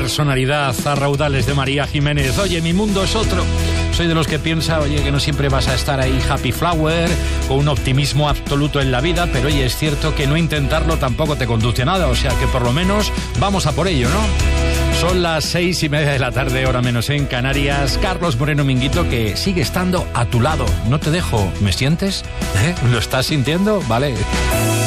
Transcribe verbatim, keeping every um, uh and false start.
personalidad a raudales de María Jiménez. Oye, mi mundo es otro. Soy de los que piensa, oye, que no siempre vas a estar ahí happy flower, con un optimismo absoluto en la vida, pero oye, es cierto que no intentarlo tampoco te conduce a nada, o sea que por lo menos vamos a por ello, ¿no? Son las seis y media de la tarde, hora menos en Canarias. Carlos Moreno Minguito, que sigue estando a tu lado. No te dejo. ¿Me sientes? ¿Eh? ¿Lo estás sintiendo? Vale.